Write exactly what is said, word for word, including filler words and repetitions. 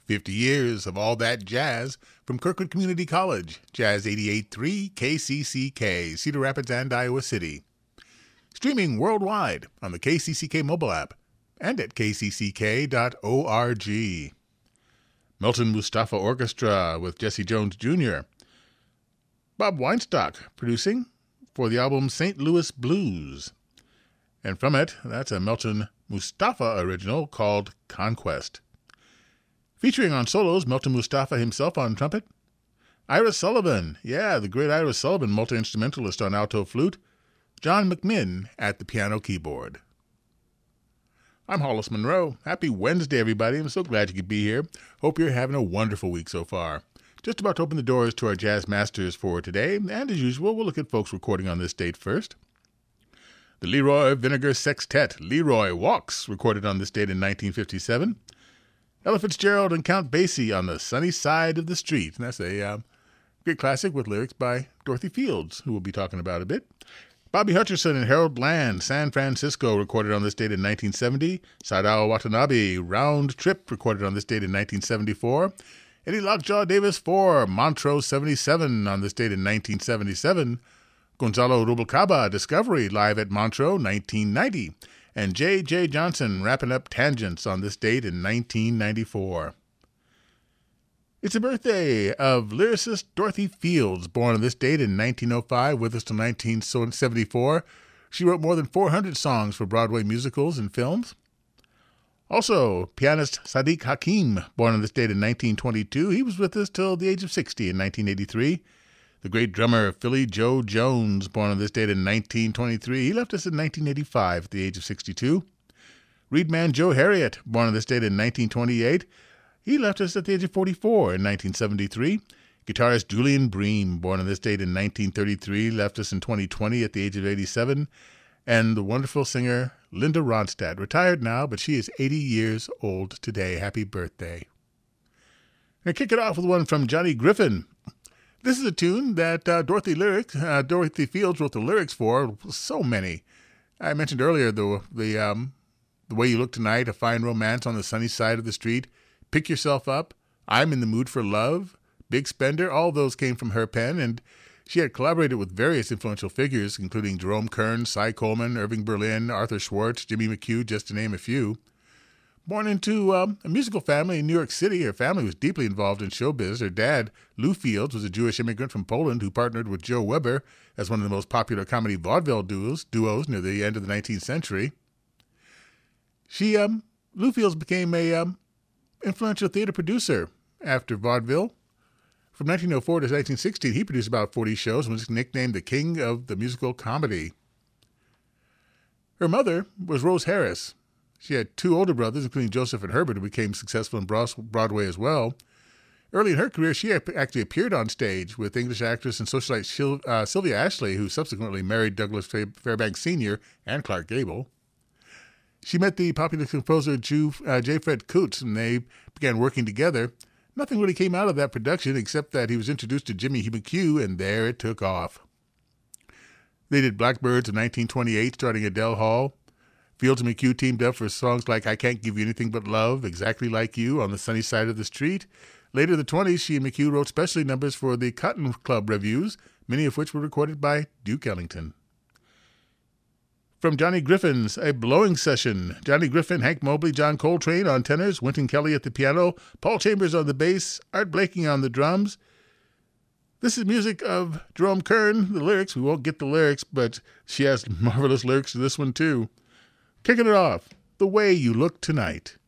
fifty years of all that jazz from Kirkwood Community College, Jazz eighty-eight point three K C C K, Cedar Rapids and Iowa City. Streaming worldwide on the K C C K mobile app and at k c c k dot org. Milton Mustafa Orchestra with Jesse Jones Junior Bob Weinstock producing for the album Saint Louis Blues. And from it, that's a Milton Mustafa original called Conquest. Featuring on solos, Milton Mustafa himself on trumpet, Ira Sullivan, yeah, the great Ira Sullivan, multi-instrumentalist on alto flute, John McMinn at the piano keyboard. I'm Hollis Monroe. Happy Wednesday, everybody. I'm so glad you could be here. Hope you're having a wonderful week so far. Just about to open the doors to our Jazz Masters for today, and as usual, we'll look at folks recording on this date first. The Leroy Vinegar Sextet, Leroy Walks, recorded on this date in nineteen fifty-seven. Ella Fitzgerald and Count Basie on the Sunny Side of the Street. And that's a uh, great classic with lyrics by Dorothy Fields, who we'll be talking about a bit. Bobby Hutcherson and Harold Land, San Francisco, recorded on this date in nineteen seventy. Sadao Watanabe, Round Trip, recorded on this date in nineteen seventy-four. Eddie Lockjaw Davis four, Montrose seventy-seven, on this date in nineteen seventy-seven. Gonzalo Rubalcaba, Discovery, live at Montreux, nineteen ninety. And J J. Johnson, Wrapping Up Tangents, on this date in nineteen ninety-four. It's the birthday of lyricist Dorothy Fields, born on this date in nineteen oh five, with us till nineteen seventy-four. She wrote more than four hundred songs for Broadway musicals and films. Also, pianist Sadiq Hakim, born on this date in nineteen twenty-two. He was with us till the age of sixty in nineteen eighty-three. The great drummer Philly Joe Jones, born on this date in nineteen twenty-three. He left us in nineteen eighty-five at the age of sixty-two. Reedman Joe Harriott, born on this date in nineteen twenty-eight. He left us at the age of forty-four in nineteen seventy-three. Guitarist Julian Bream, born on this date in nineteen thirty-three, left us in twenty twenty at the age of eighty-seven. And the wonderful singer Linda Ronstadt, retired now, but she is eighty years old today. Happy birthday. I'm going to kick it off with one from Johnny Griffin. This is a tune that uh, Dorothy lyrics, uh, Dorothy Fields wrote the lyrics for. So many. I mentioned earlier the the um, the Way You Look Tonight, A Fine Romance on the Sunny Side of the Street, Pick Yourself Up, I'm in the Mood for Love, Big Spender. All those came from her pen, and she had collaborated with various influential figures, including Jerome Kern, Cy Coleman, Irving Berlin, Arthur Schwartz, Jimmy McHugh, just to name a few. Born into um, a musical family in New York City, her family was deeply involved in showbiz. Her dad, Lou Fields, was a Jewish immigrant from Poland who partnered with Joe Weber as one of the most popular comedy vaudeville duos, duos near the end of the nineteenth century. She, um, Lou Fields became a um, influential theater producer after vaudeville. From nineteen oh four to nineteen sixteen, he produced about forty shows and was nicknamed the King of the Musical Comedy. Her mother was Rose Harris. She had two older brothers, including Joseph and Herbert, who became successful in Broadway as well. Early in her career, she actually appeared on stage with English actress and socialite uh, Sylvia Ashley, who subsequently married Douglas Fairbanks Senior and Clark Gable. She met the popular composer Jew, uh, J. Fred Coots, and they began working together. Nothing really came out of that production except that he was introduced to Jimmy McHugh, and there it took off. They did Blackbirds in nineteen twenty-eight, starting at Dell Hall. Fields and McHugh teamed up for songs like I Can't Give You Anything But Love, Exactly Like You, On the Sunny Side of the Street. Later in the twenties, she and McHugh wrote specialty numbers for the Cotton Club revues, many of which were recorded by Duke Ellington. From Johnny Griffin's A Blowing Session, Johnny Griffin, Hank Mobley, John Coltrane on tenors, Wynton Kelly at the piano, Paul Chambers on the bass, Art Blakey on the drums. This is music of Jerome Kern, the lyrics. We won't get the lyrics, but she has marvelous lyrics to this one too. Kicking it off, The Way You Look Tonight.